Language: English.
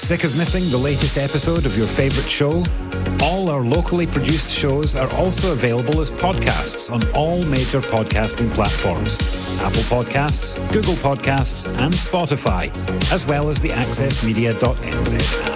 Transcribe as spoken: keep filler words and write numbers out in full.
Sick of missing the latest episode of your favourite show? All our locally produced shows are also available as podcasts on all major podcasting platforms: Apple Podcasts, Google Podcasts, and Spotify, as well as the access media dot n z app.